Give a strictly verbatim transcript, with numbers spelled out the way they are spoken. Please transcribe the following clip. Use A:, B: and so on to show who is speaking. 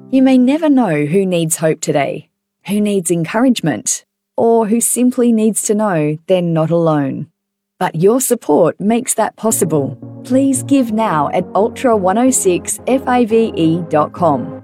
A: You may never know who needs hope today, who needs encouragement, or who simply needs to know they're not alone. But your support makes that possible. Please give now at ultra one oh six fave dot com.